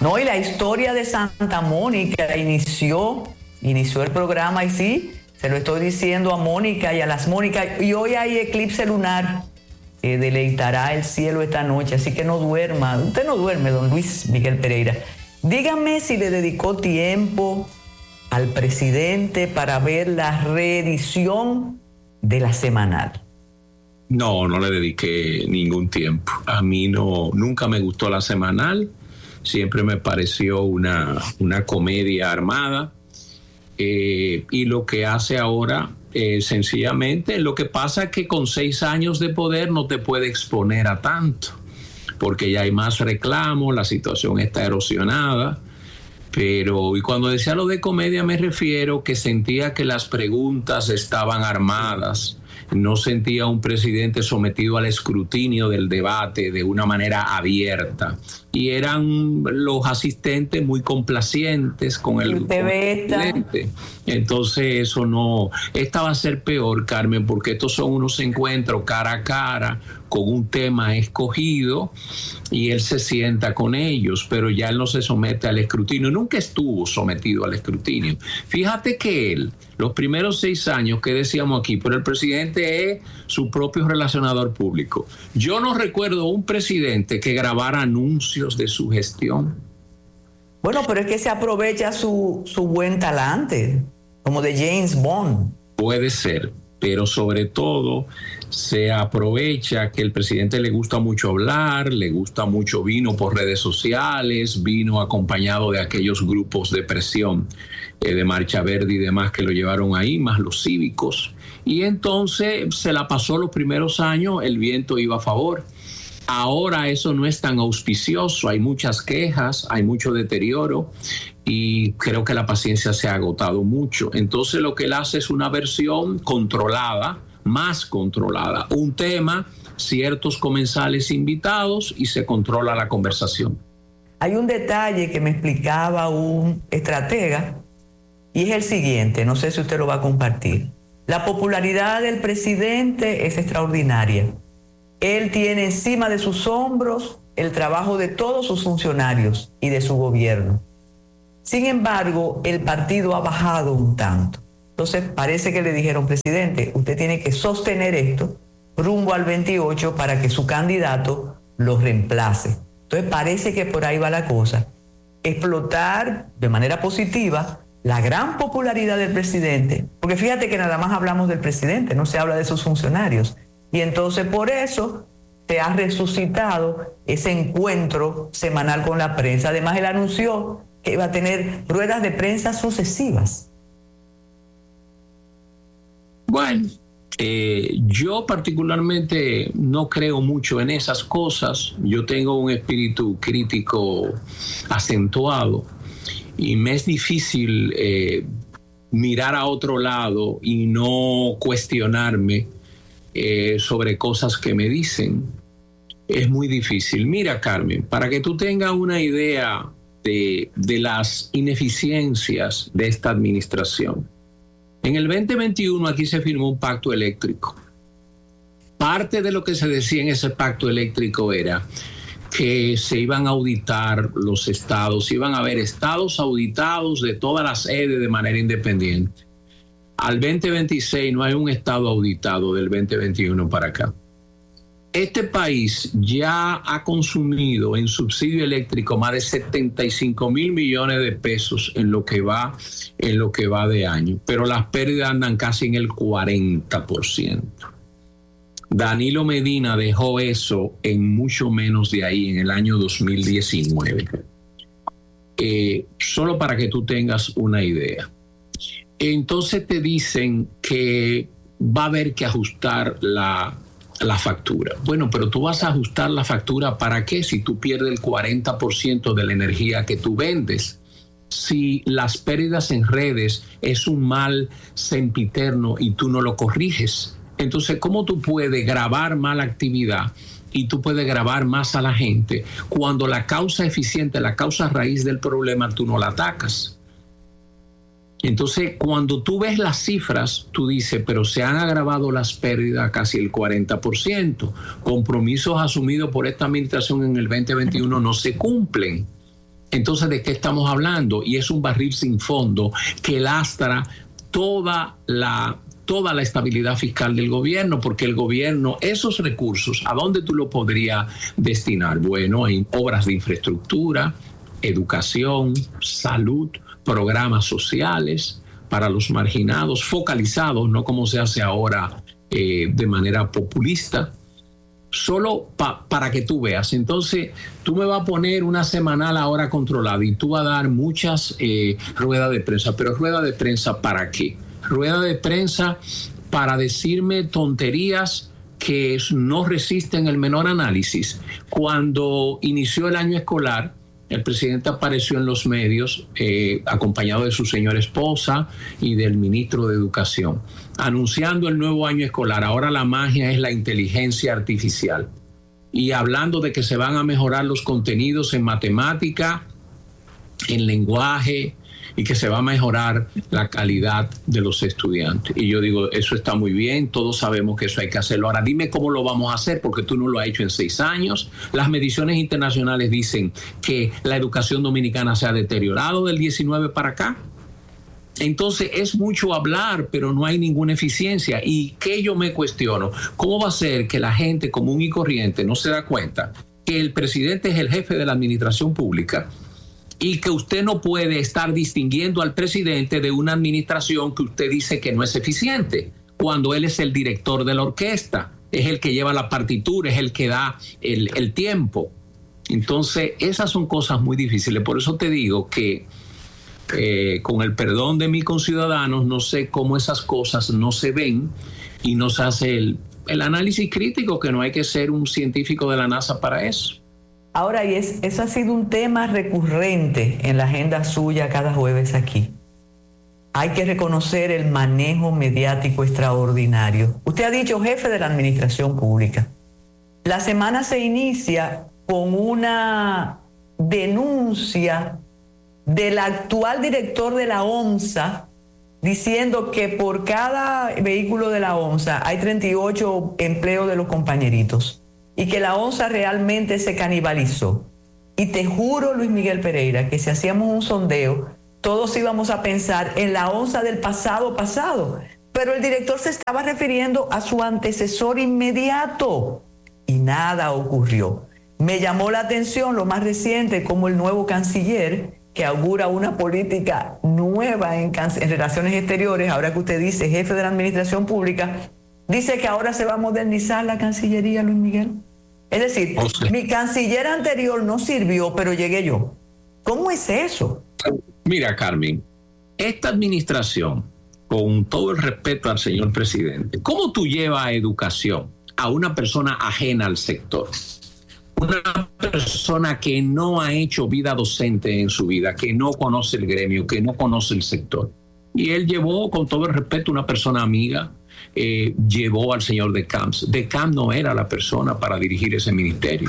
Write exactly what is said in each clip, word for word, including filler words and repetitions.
No, y la historia de Santa Mónica inició, inició el programa y sí, se lo estoy diciendo a Mónica y a las Mónicas. Y hoy hay eclipse lunar que deleitará el cielo esta noche, así que no duerma. Usted no duerme, don Luis Miguel Pereira. Dígame si le dedicó tiempo al presidente para ver la reedición de la semanal. No, no le dediqué ningún tiempo. A mí no, nunca me gustó la semanal. Siempre me pareció una, una comedia armada. Eh, y lo que hace ahora, eh, sencillamente, lo que pasa es que con seis años de poder no te puede exponer a tanto, porque ya hay más reclamos, la situación está erosionada. Pero, y cuando decía lo de comedia me refiero que sentía que las preguntas estaban armadas. No sentía un presidente sometido al escrutinio del debate de una manera abierta. Y eran los asistentes muy complacientes con el, con el presidente. Entonces eso no... Esta va a ser peor, Carmen, porque estos son unos encuentros cara a cara con un tema escogido y él se sienta con ellos, pero ya él no se somete al escrutinio. Nunca estuvo sometido al escrutinio. Fíjate que él, los primeros seis años que decíamos aquí, pero el presidente es su propio relacionador público. Yo no recuerdo un presidente que grabara anuncios de su gestión. Bueno, pero es que se aprovecha su, su buen talante, como de James Bond. Puede ser, pero sobre todo se aprovecha que el presidente le gusta mucho hablar, le gusta mucho, vino por redes sociales, vino acompañado de aquellos grupos de presión eh, de Marcha Verde y demás que lo llevaron ahí, más los cívicos, y entonces se la pasó los primeros años, el viento iba a favor. Ahora eso no es tan auspicioso, hay muchas quejas, hay mucho deterioro y creo que la paciencia se ha agotado mucho. Entonces lo que él hace es una versión controlada, más controlada. Un tema, ciertos comensales invitados y se controla la conversación. Hay un detalle que me explicaba un estratega y es el siguiente, no sé si usted lo va a compartir. La popularidad del presidente es extraordinaria. Él tiene encima de sus hombros el trabajo de todos sus funcionarios y de su gobierno. Sin embargo, el partido ha bajado un tanto. Entonces, parece que le dijeron, presidente, usted tiene que sostener esto rumbo al veintiocho para que su candidato lo reemplace. Entonces, parece que por ahí va la cosa. Explotar de manera positiva la gran popularidad del presidente, porque fíjate que nada más hablamos del presidente, no se habla de sus funcionarios. Y entonces por eso se ha resucitado ese encuentro semanal con la prensa. Además, él anunció que iba a tener ruedas de prensa sucesivas. Bueno, eh, yo particularmente no creo mucho en esas cosas. Yo tengo un espíritu crítico acentuado y me es difícil eh, mirar a otro lado y no cuestionarme Eh, sobre cosas que me dicen. Es muy difícil. Mira, Carmen, para que tú tengas una idea de, de las ineficiencias de esta administración, en el veinte veintiuno aquí se firmó un pacto eléctrico. Parte de lo que se decía en ese pacto eléctrico era que se iban a auditar los estados, iban a haber estados auditados de todas las sedes de manera independiente. Al veinte veintiséis no hay un estado auditado del veinte veintiuno para acá. Este país ya ha consumido en subsidio eléctrico más de setenta y cinco mil millones de pesos en lo que va, en lo que va de año, pero las pérdidas andan casi en el cuarenta por ciento. Danilo Medina dejó eso en mucho menos de ahí, en el año dos mil diecinueve. Eh, solo para que tú tengas una idea. Entonces te dicen que va a haber que ajustar la, la factura. Bueno, pero tú vas a ajustar la factura ¿para qué? Si tú pierdes el cuarenta por ciento de la energía que tú vendes. Si las pérdidas en redes es un mal sempiterno y tú no lo corriges. Entonces, ¿cómo tú puedes grabar mala actividad y tú puedes grabar más a la gente cuando la causa eficiente, la causa raíz del problema, tú no la atacas? Entonces, cuando tú ves las cifras, tú dices, pero se han agravado las pérdidas casi el cuarenta por ciento. Compromisos asumidos por esta administración en el veinte veintiuno no se cumplen. Entonces, ¿de qué estamos hablando? Y es un barril sin fondo que lastra toda la, toda la estabilidad fiscal del gobierno, porque el gobierno, esos recursos, ¿a dónde tú lo podrías destinar? Bueno, en obras de infraestructura, educación, salud, programas sociales para los marginados, focalizados, no como se hace ahora eh, de manera populista. Solo pa, para que tú veas. Entonces, tú me vas a poner una semanal ahora controlada y tú vas a dar muchas eh, ruedas de prensa. Pero ¿rueda de prensa para qué? Rueda de prensa para decirme tonterías que no resisten el menor análisis. Cuando inició el año escolar, el presidente apareció en los medios eh, acompañado de su señora esposa y del ministro de Educación, anunciando el nuevo año escolar. Ahora la magia es la inteligencia artificial. Y hablando de que se van a mejorar los contenidos en matemática, en lenguaje, y que se va a mejorar la calidad de los estudiantes. Y yo digo, eso está muy bien, todos sabemos que eso hay que hacerlo. Ahora dime cómo lo vamos a hacer, porque tú no lo has hecho en seis años. Las mediciones internacionales dicen que la educación dominicana se ha deteriorado del diecinueve para acá. Entonces es mucho hablar, pero no hay ninguna eficiencia. ¿Y qué yo me cuestiono? ¿Cómo va a ser que la gente común y corriente no se da cuenta que el presidente es el jefe de la administración pública y que usted no puede estar distinguiendo al presidente de una administración que usted dice que no es eficiente, cuando él es el director de la orquesta, es el que lleva la partitura, es el que da el, el tiempo? Entonces, esas son cosas muy difíciles. Por eso te digo que, eh, con el perdón de mis conciudadanos, no sé cómo esas cosas no se ven y no se hace el, el análisis crítico, que no hay que ser un científico de la NASA para eso. Ahora, y es, eso ha sido un tema recurrente en la agenda suya cada jueves aquí. Hay que reconocer el manejo mediático extraordinario. Usted ha dicho jefe de la administración pública. La semana se inicia con una denuncia del actual director de la ONSA diciendo que por cada vehículo de la ONSA hay treinta y ocho empleos de los compañeritos, y que la ONSA realmente se canibalizó. Y te juro, Luis Miguel Pereira, que si hacíamos un sondeo, todos íbamos a pensar en la ONSA del pasado pasado, pero el director se estaba refiriendo a su antecesor inmediato y nada ocurrió. Me llamó la atención lo más reciente, como el nuevo canciller, que augura una política nueva en, en relaciones exteriores, ahora que usted dice jefe de la administración pública, dice que ahora se va a modernizar la Cancillería, Luis Miguel. Es decir, o sea, mi canciller anterior no sirvió, pero llegué yo. ¿Cómo es eso? Mira, Carmen, esta administración, con todo el respeto al señor presidente, ¿cómo tú llevas a educación a una persona ajena al sector? Una persona que no ha hecho vida docente en su vida, que no conoce el gremio, que no conoce el sector. Y él llevó, con todo el respeto, una persona amiga, eh, llevó al señor De Camps. De Camps no era la persona para dirigir ese ministerio.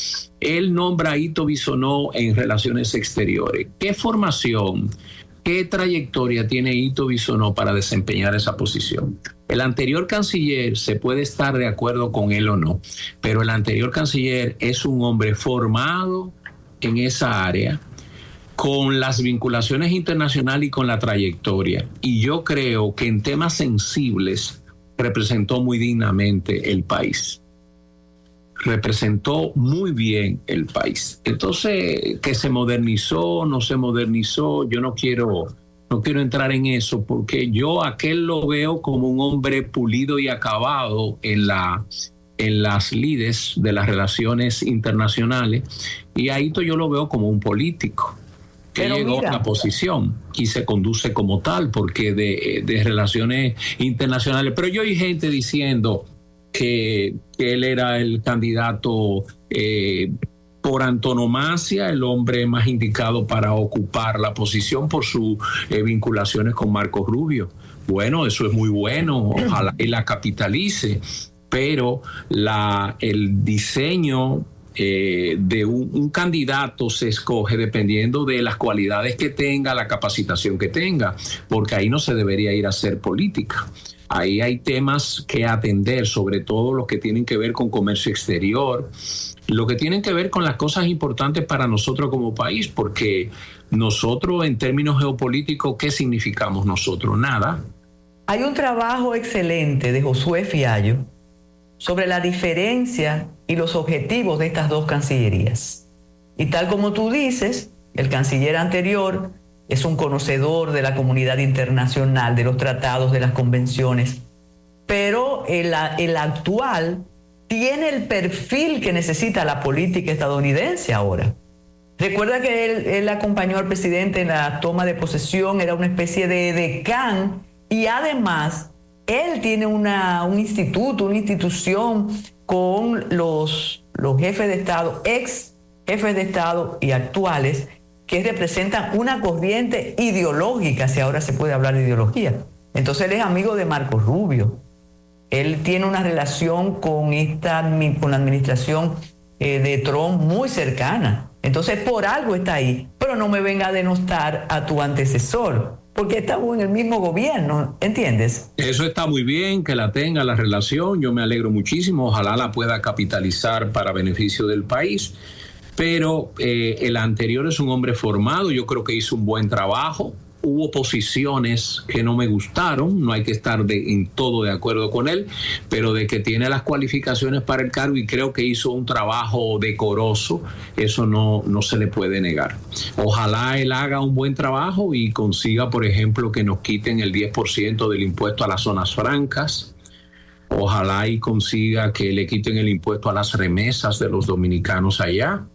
Él nombra a Ito Bisonó en Relaciones Exteriores. ¿Qué formación, qué trayectoria tiene Ito Bisonó para desempeñar esa posición? El anterior canciller, se puede estar de acuerdo con él o no, pero el anterior canciller es un hombre formado en esa área, con las vinculaciones internacionales y con la trayectoria. Y yo creo que en temas sensibles representó muy dignamente el país. Representó muy bien el país. Entonces, que se modernizó, no se modernizó, yo no quiero, no quiero entrar en eso, porque yo a aquel lo veo como un hombre pulido y acabado en la... en las lides de las relaciones internacionales, y a Ito yo lo veo como un político que Pero llegó mira. a la posición y se conduce como tal, porque de, de relaciones internacionales. Pero yo oí gente diciendo que, que él era el candidato eh, por antonomasia, el hombre más indicado para ocupar la posición por sus eh, vinculaciones con Marco Rubio. Bueno, eso es muy bueno, ojalá él la capitalice, pero la, el diseño eh, de un, un candidato se escoge dependiendo de las cualidades que tenga, la capacitación que tenga, porque ahí no se debería ir a hacer política. Ahí hay temas que atender, sobre todo los que tienen que ver con comercio exterior, lo que tienen que ver con las cosas importantes para nosotros como país, porque nosotros en términos geopolíticos, ¿qué significamos nosotros? Nada. Hay un trabajo excelente de Josué Fiallo sobre la diferencia y los objetivos de estas dos cancillerías. Y tal como tú dices, el canciller anterior es un conocedor de la comunidad internacional, de los tratados, de las convenciones, pero el, el actual tiene el perfil que necesita la política estadounidense ahora. Recuerda que él, él acompañó al presidente en la toma de posesión, era una especie de decán, y además él tiene una, un instituto, una institución con los, los jefes de Estado, ex jefes de Estado y actuales, que representan una corriente ideológica, si ahora se puede hablar de ideología. Entonces él es amigo de Marco Rubio. Él tiene una relación con, esta, con la administración eh, de Trump muy cercana. Entonces por algo está ahí. Pero no me venga a denostar a tu antecesor, porque estamos en el mismo gobierno, ¿entiendes? Eso está muy bien, que la tenga la relación. Yo me alegro muchísimo. Ojalá la pueda capitalizar para beneficio del país. Pero eh, el anterior es un hombre formado. Yo creo que hizo un buen trabajo. Hubo posiciones que no me gustaron, no hay que estar de, en todo de acuerdo con él, pero de que tiene las cualificaciones para el cargo y creo que hizo un trabajo decoroso, eso no, no se le puede negar. Ojalá él haga un buen trabajo y consiga, por ejemplo, que nos quiten el diez por ciento del impuesto a las zonas francas. Ojalá y consiga que le quiten el impuesto a las remesas de los dominicanos allá.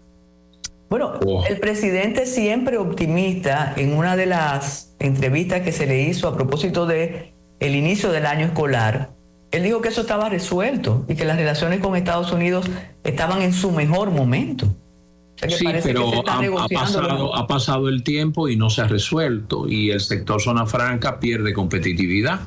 Bueno, oh. el presidente siempre optimista, en una de las entrevistas que se le hizo a propósito de el inicio del año escolar, él dijo que eso estaba resuelto y que las relaciones con Estados Unidos estaban en su mejor momento. O sea, que sí, pero que ha, ha, pasado, ha pasado el tiempo y no se ha resuelto, y el sector zona franca pierde competitividad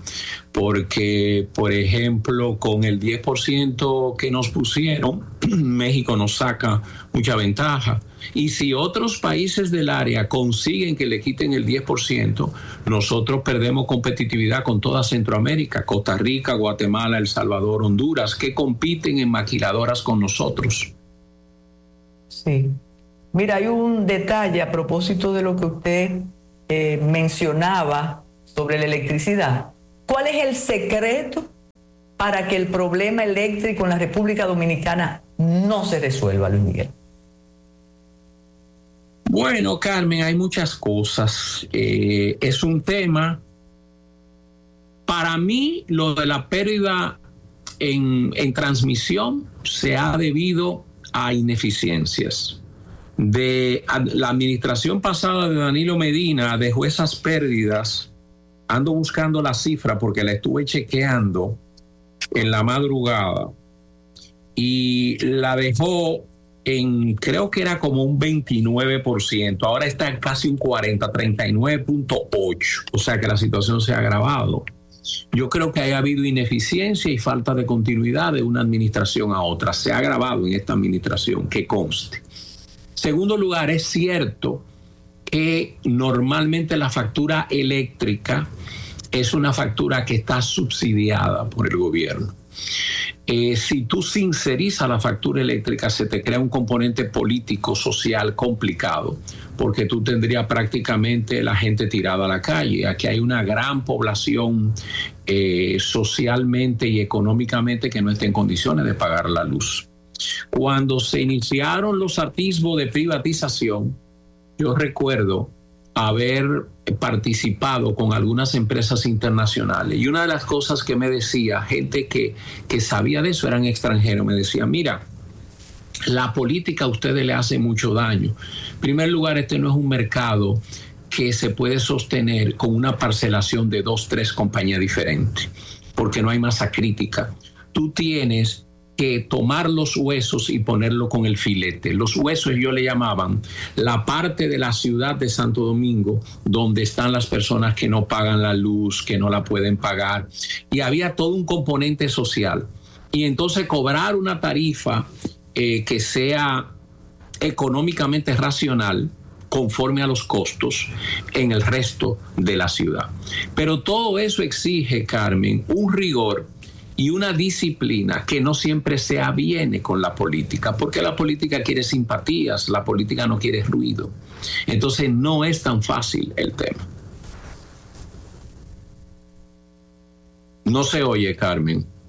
porque, por ejemplo, con el diez por ciento que nos pusieron, México nos saca mucha ventaja. Y si otros países del área consiguen que le quiten el diez por ciento, nosotros perdemos competitividad con toda Centroamérica, Costa Rica, Guatemala, El Salvador, Honduras, que compiten en maquiladoras con nosotros. Sí. Mira, hay un detalle a propósito de lo que usted eh, mencionaba sobre la electricidad. ¿Cuál es el secreto para que el problema eléctrico en la República Dominicana no se resuelva, Luis Miguel? Bueno, Carmen, hay muchas cosas. Eh, es un tema. Para mí, lo de la pérdida en, en transmisión se ha debido a ineficiencias. De la administración pasada de Danilo Medina dejó esas pérdidas. Ando buscando la cifra porque la estuve chequeando en la madrugada y la dejó en, creo que era como un veintinueve por ciento, ahora está en casi un cuarenta, treinta y nueve punto ocho, o sea que la situación se ha agravado. Yo creo que ha habido ineficiencia y falta de continuidad de una administración a otra. Se ha agravado en esta administración, que conste. Segundo lugar, es cierto que normalmente la factura eléctrica es una factura que está subsidiada por el gobierno. Eh, si tú sincerizas la factura eléctrica, se te crea un componente político, social complicado, porque tú tendrías prácticamente la gente tirada a la calle. Aquí hay una gran población eh, socialmente y económicamente que no está en condiciones de pagar la luz. Cuando se iniciaron los atisbos de privatización, yo recuerdo haber participado con algunas empresas internacionales y una de las cosas que me decía gente que, que sabía de eso, eran extranjeros, me decía, mira, la política a ustedes le hace mucho daño. En primer lugar, este no es un mercado que se puede sostener con una parcelación de dos, tres compañías diferentes, porque no hay masa crítica. Tú tienes que tomar los huesos y ponerlo con el filete. Los huesos yo le llamaban la parte de la ciudad de Santo Domingo donde están las personas que no pagan la luz, que no la pueden pagar, y había todo un componente social. Y entonces cobrar una tarifa eh, que sea económicamente racional conforme a los costos en el resto de la ciudad. Pero todo eso exige, Carmen, un rigor y una disciplina que no siempre se aviene con la política, porque la política quiere simpatías, la política no quiere ruido. Entonces no es tan fácil el tema. No se oye, Carmen.